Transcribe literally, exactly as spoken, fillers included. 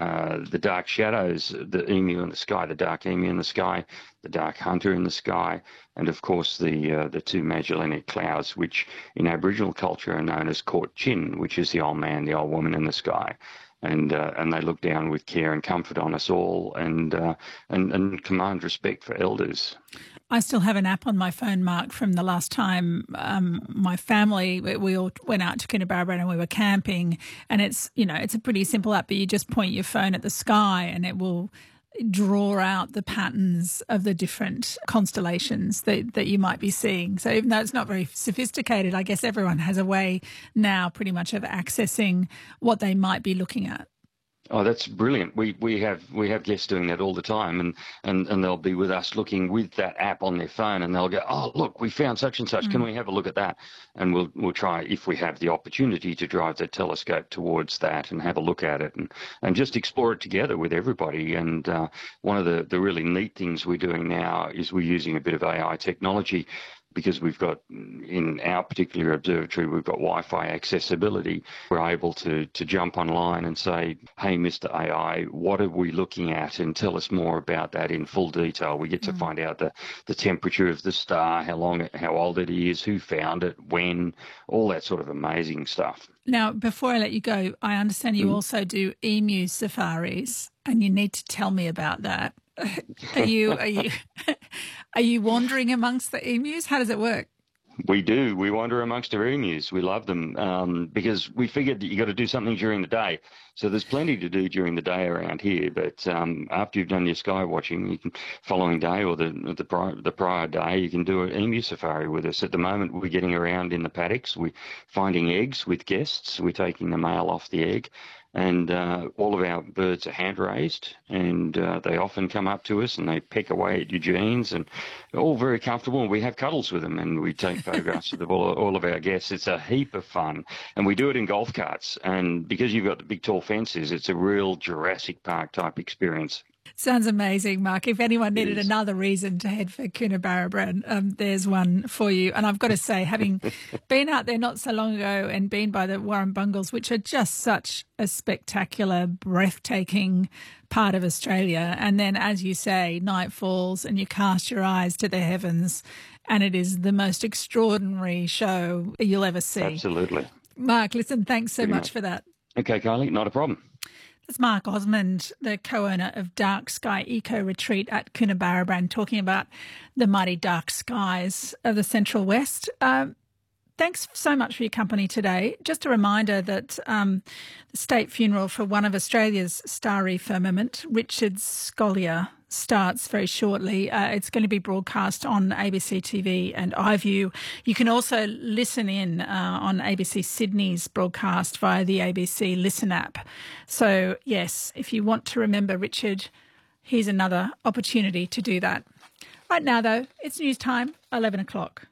uh, the dark shadows, the emu in the sky, the dark emu in the sky, the dark hunter in the sky, and of course the uh, the two Magellanic clouds, which in Aboriginal culture are known as Court Chin, which is the old man, the old woman in the sky. And uh, and they look down with care and comfort on us all, and uh, and and command respect for elders. I still have an app on my phone, Mark, from the last time um, my family, we, we all went out to Coonabarabran and we were camping, and it's, you know, it's a pretty simple app, but you just point your phone at the sky and it will draw out the patterns of the different constellations that, that you might be seeing. So even though it's not very sophisticated, I guess everyone has a way now pretty much of accessing what they might be looking at. Oh, that's brilliant. We we have we have guests doing that all the time, and, and, and they'll be with us looking with that app on their phone, and they'll go, oh, look, we found such and such. Mm. Can we have a look at that? And we'll we'll try, if we have the opportunity, to drive the telescope towards that and have a look at it and, and just explore it together with everybody. And uh, one of the, the really neat things we're doing now is we're using a bit of A I technology, because we've got, in our particular observatory, we've got Wi-Fi accessibility. We're able to to jump online and say, hey, Mister A I, what are we looking at? And tell us more about that in full detail. We get to mm. find out the, the temperature of the star, how long, how old it is, who found it, when, all that sort of amazing stuff. Now, before I let you go, I understand you mm. also do emu safaris, and you need to tell me about that. Are you are you are you wandering amongst the emus? How does it work? We do. We wander amongst our emus. We love them um, because we figured that you got to do something during the day. So there's plenty to do during the day around here. But um, after you've done your sky watching, you can following day or the the prior, the prior day, you can do an emu safari with us. At the moment, we're getting around in the paddocks. We're finding eggs with guests. We're taking the male off the egg. And uh, all of our birds are hand-raised, and uh, they often come up to us and they peck away at your jeans, and all very comfortable. And we have cuddles with them, and we take photographs of all, all of our guests. It's a heap of fun, and we do it in golf carts. And because you've got the big tall fences, it's a real Jurassic Park type experience. Sounds amazing, Mark. If anyone needed another reason to head for Coonabarabran, um, there's one for you. And I've got to say, having been out there not so long ago and been by the Warrumbungles, which are just such a spectacular, breathtaking part of Australia, and then, as you say, night falls and you cast your eyes to the heavens, and it is the most extraordinary show you'll ever see. Absolutely. Mark, listen, thanks so much, much for that. Okay, Kylie, not a problem. That's Mark Osmond, the co-owner of Dark Sky Eco Retreat at Coonabarabran, talking about the mighty dark skies of the Central West. Um, thanks so much for your company today. Just a reminder that um, the state funeral for one of Australia's starry firmament, Richard Scolyer, starts very shortly. Uh, it's going to be broadcast on A B C T V and iView. You can also listen in uh, on A B C Sydney's broadcast via the A B C Listen app. So, yes, if you want to remember Richard, here's another opportunity to do that. Right now, though, it's news time, eleven o'clock.